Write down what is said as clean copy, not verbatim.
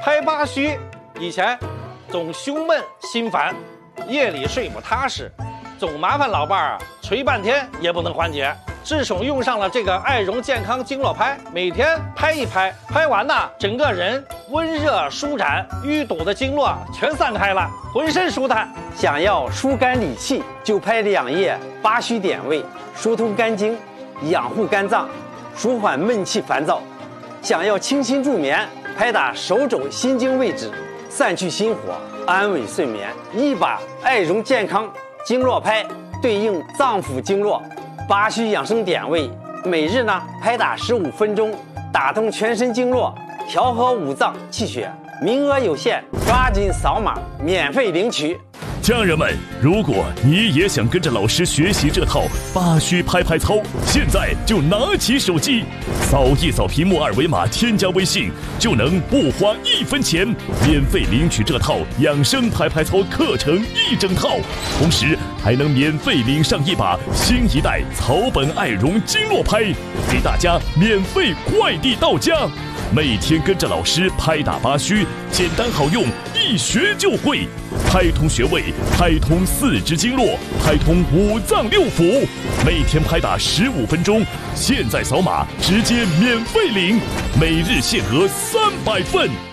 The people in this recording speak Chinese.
拍八虚，以前总胸闷心烦，夜里睡不踏实，总麻烦老伴儿捶半天也不能缓解。自从用上了这个爱容健康经络拍，每天拍一拍，拍完呢，整个人温热舒展，淤堵的经络全散开了，浑身舒坦。 想要疏肝理气，就拍2叶八虚点位，疏通肝经，养护肝脏，舒缓闷气烦躁。想要清心助眠，拍打手肘心经位置，散去心火，安稳睡眠。一把爱容健康经络拍对应脏腑经络八虚养生点位，每日呢拍打15分钟，打通全身经络，调和五脏气血。名额有限，抓紧扫码免费领取。 家人们，如果你也想跟着老师学习这套八虚拍拍操，现在就拿起手机，扫一扫屏幕2维码，添加微信，就能不花1分钱，免费领取这套养生拍拍操课程1整套，同时还能免费领上一把新一代草本爱容经络拍，给大家免费快递到家。每天跟着老师拍打八虚，简单好用，一学就会。拍通穴位，拍通4肢经络，拍通5脏6腑，每天拍打15分钟。现在扫码直接免费领，每日限额300份。